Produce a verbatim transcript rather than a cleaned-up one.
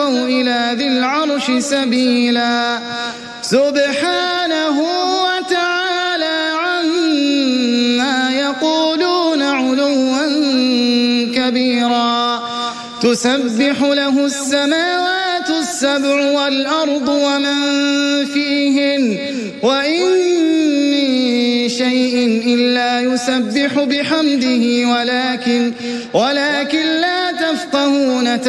وابتغوا إلى ذي العرش سبيلا سبحانه وتعالى عما يقولون علوا كبيرا تسبح له السماوات السبع والأرض ومن فيهن وإن من شيء إلا يسبح بحمده ولكن, ولكن لا تفقهون